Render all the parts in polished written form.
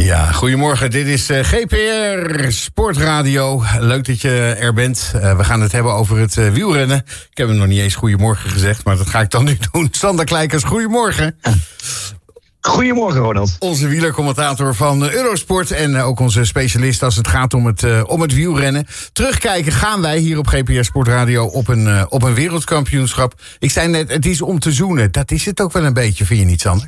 Ja, goedemorgen. Dit is GPR Sportradio. Leuk dat je er bent. We gaan het hebben over het wielrennen. Ik heb hem nog niet eens goedemorgen gezegd, maar dat ga ik dan nu doen. Sander Kleikers, goedemorgen. Goedemorgen, Ronald. Onze wielercommentator van Eurosport en ook onze specialist als het gaat om het wielrennen. Terugkijken gaan wij hier op GPR Sportradio op een wereldkampioenschap. Ik zei net, het is om te zoenen. Dat is het ook wel een beetje, vind je niet, Sander?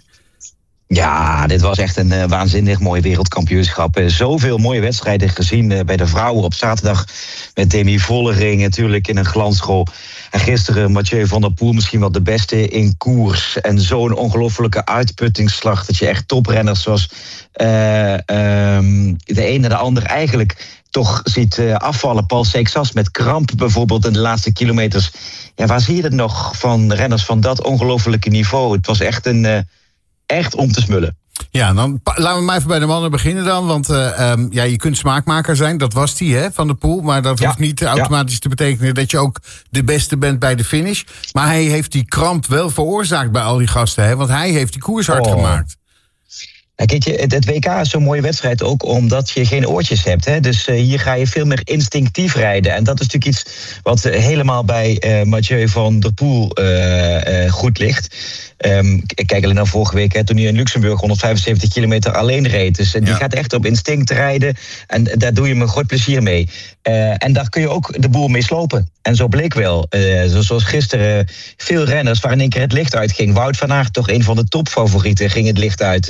Ja, dit was echt een waanzinnig mooi wereldkampioenschap. Zoveel mooie wedstrijden gezien bij de vrouwen op zaterdag. Met Demi Vollering natuurlijk in een glansrol. En gisteren Mathieu van der Poel misschien wel de beste in koers. En zo'n ongelofelijke uitputtingsslag. Dat je echt toprenners zoals de een en de ander eigenlijk toch ziet afvallen. Paul Seixas met kramp bijvoorbeeld in de laatste kilometers. Ja, waar zie je het nog van renners van dat ongelofelijke niveau? Het was echt echt om te smullen. Ja, dan laten we maar even bij de mannen beginnen dan. Want je kunt smaakmaker zijn, dat was die, hè, Van der Poel. Maar dat hoeft niet automatisch te betekenen dat je ook de beste bent bij de finish. Maar hij heeft die kramp wel veroorzaakt bij al die gasten, hè? Want hij heeft die koers hard gemaakt. Ja, kijk, het WK is zo'n mooie wedstrijd ook omdat je geen oortjes hebt. Hè? Dus hier ga je veel meer instinctief rijden. En dat is natuurlijk iets wat helemaal bij Mathieu van der Poel goed ligt. Ik kijk alleen naar vorige week, toen hij in Luxemburg 175 kilometer alleen reed. Dus die gaat echt op instinct rijden. En daar doe je me groot plezier mee. En daar kun je ook de boel mee slopen. En zo bleek wel. Zoals gisteren veel renners waar in één keer het licht uitging. Wout van Aert, toch een van de topfavorieten, ging het licht uit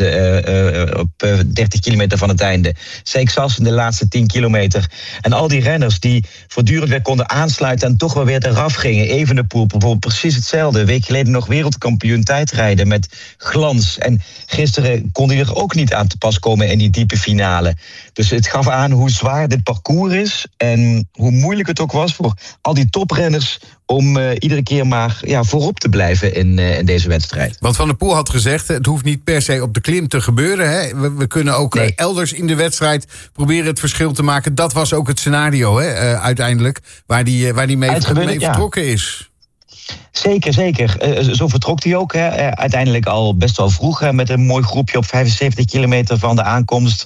op 30 kilometer van het einde. Seixas in de laatste 10 kilometer. En al die renners die voortdurend weer konden aansluiten en toch wel weer eraf gingen. Evenepoel bijvoorbeeld precies hetzelfde. Een week geleden nog wereldkampioen tijdrijden met glans. En gisteren kon hij er ook niet aan te pas komen in die diepe finale. Dus het gaf aan hoe zwaar dit parcours is en hoe moeilijk het ook was voor al die toprenners om iedere keer maar voorop te blijven in deze wedstrijd. Want Van der Poel had gezegd, het hoeft niet per se op de klim te gebeuren. Hè? We kunnen ook elders in de wedstrijd proberen het verschil te maken. Dat was ook het scenario, hè, uiteindelijk, waar die mee vertrokken is. Zeker. Zo vertrok hij ook. Uiteindelijk al best wel vroeg met een mooi groepje op 75 kilometer van de aankomst.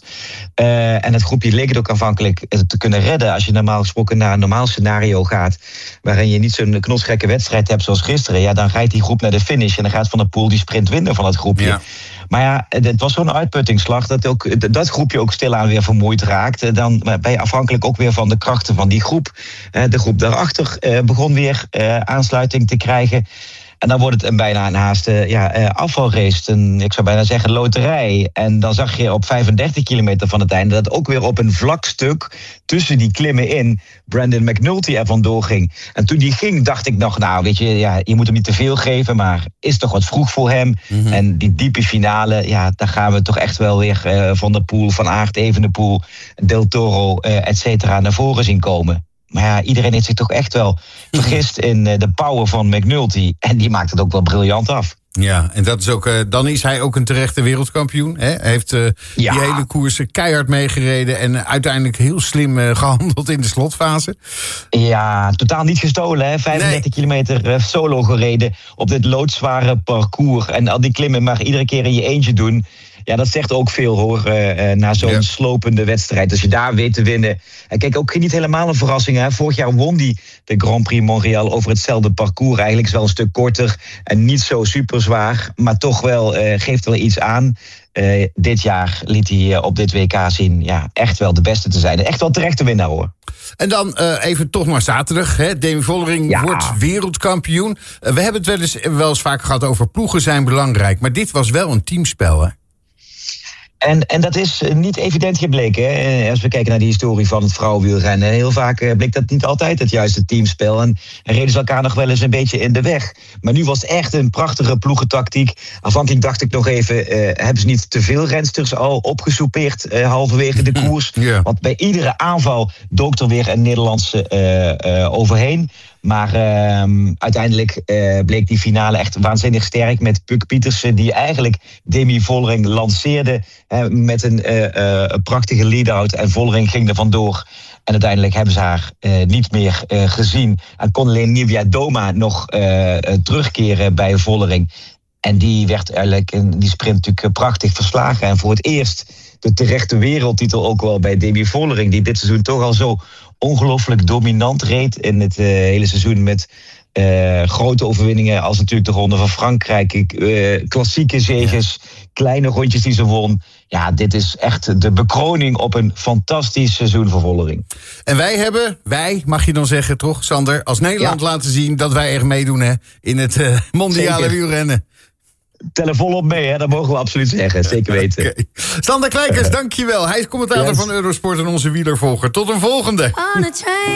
En het groepje leek het ook aanvankelijk te kunnen redden als je normaal gesproken naar een normaal scenario gaat, waarin je niet zo'n knotsgekke wedstrijd hebt zoals gisteren. Ja, dan rijdt die groep naar de finish en dan gaat Van der Poel die sprint winnen van het groepje. Ja. Maar ja, het was zo'n uitputtingsslag dat ook dat groepje ook stilaan weer vermoeid raakte. Dan ben je afhankelijk ook weer van de krachten van die groep. De groep daarachter begon weer aansluiting te krijgen. En dan wordt het bijna een haaste afvalrace. Ik zou bijna zeggen loterij. En dan zag je op 35 kilometer van het einde dat ook weer op een vlak stuk tussen die klimmen in Brandon McNulty er vandoor ging. En toen die ging, dacht ik nog, weet je, je moet hem niet te veel geven, maar is toch wat vroeg voor hem. Mm-hmm. En die diepe finale, daar gaan we toch echt wel weer Van der Poel, Van Aert, Evenepoel, Del Toro, et cetera, naar voren zien komen. Maar iedereen heeft zich toch echt wel vergist in de power van McNulty. En die maakt het ook wel briljant af. Ja, en dat is ook, dan is hij ook een terechte wereldkampioen. Hè? Hij heeft die hele koers keihard meegereden en uiteindelijk heel slim gehandeld in de slotfase. Ja, totaal niet gestolen. Hè? 35 kilometer solo gereden op dit loodzware parcours. En al die klimmen maar iedere keer in je eentje doen. Ja, dat zegt ook veel, hoor, na zo'n slopende wedstrijd. Als je daar weet te winnen. En kijk, ook niet helemaal een verrassing. Hè. Vorig jaar won die de Grand Prix Montréal over hetzelfde parcours. Eigenlijk is wel een stuk korter en niet zo super zwaar. Maar toch wel geeft wel iets aan. Dit jaar liet hij op dit WK zien echt wel de beste te zijn. Echt wel terecht te winnen, hoor. En dan even toch maar zaterdag. Hè. Demi Vollering wordt wereldkampioen. We hebben het wel eens vaker gehad over ploegen zijn belangrijk. Maar dit was wel een teamspel, hè? En dat is niet evident gebleken. Hè? Als we kijken naar de historie van het vrouwenwielrennen. Heel vaak bleek dat niet altijd het juiste teamspel. En reden ze elkaar nog wel eens een beetje in de weg. Maar nu was het echt een prachtige ploegentactiek. Aanvankelijk dacht ik nog even, hebben ze niet te veel rensters al opgesoupeerd halverwege de koers? Ja. Want bij iedere aanval dook er weer een Nederlandse overheen. Maar uiteindelijk bleek die finale echt waanzinnig sterk met Puk Pietersen, die eigenlijk Demi Vollering lanceerde met een prachtige lead-out. En Vollering ging er vandoor. En uiteindelijk hebben ze haar niet meer gezien. En kon alleen Nivia Doma nog terugkeren bij Vollering. En die werd eigenlijk in die sprint natuurlijk prachtig verslagen. En voor het eerst de terechte wereldtitel ook wel bij Demi Vollering, die dit seizoen toch al zo ongelooflijk dominant reed in het hele seizoen met grote overwinningen als natuurlijk de Ronde van Frankrijk, klassieke zeges, kleine rondjes die ze won. Ja, dit is echt de bekroning op een fantastisch seizoen voor Vollering. En wij, mag je dan zeggen toch, Sander, als Nederland laten zien dat wij echt meedoen hè, in het mondiale wielrennen. Tellen volop mee, hè? Dat mogen we absoluut zeggen. Zeker weten. Okay. Sander Kleikers, dankjewel. Hij is commentator van Eurosport en onze wielervolger. Tot een volgende.